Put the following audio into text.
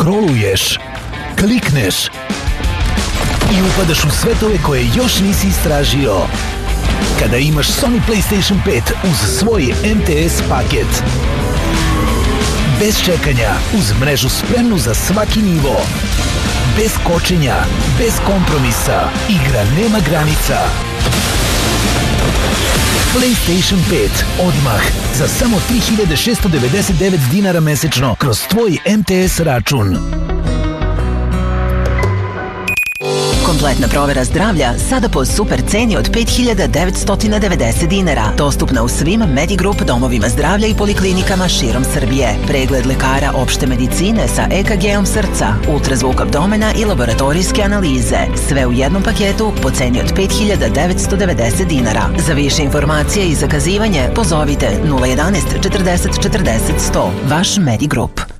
Scrolluješ, klikneš i upadaš u svetove koje još nisi istražio. Kada imaš Sony PlayStation 5 uz svoj MTS paket. Bez čekanja, uz mrežu spremnu za svaki nivo. Bez kočenja, bez kompromisa, igra nema granica. PlayStation 5 odmah za samo 3699 dinara mesečno kroz tvoj MTS račun. Kompletna provera zdravlja sada po super ceni od 5.990 dinara. Dostupna u svim Medigroup domovima zdravlja i poliklinikama širom Srbije. Pregled lekara opšte medicine sa EKG-om srca, ultrazvuk abdomena i laboratorijske analize. Sve u jednom paketu po ceni od 5.990 dinara. Za više informacije i zakazivanje pozovite 011 40 40 100. Vaš Medigroup.